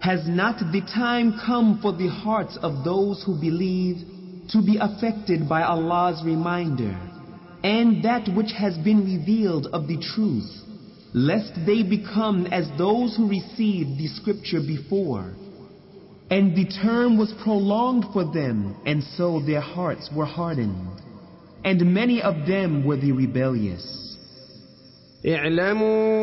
Has not the time come for the hearts of those who believe to be affected by Allah's reminder and that which has been revealed of the truth, lest they become as those who received the scripture before, and the term was prolonged for them, and so their hearts were hardened, and many of them were the rebellious.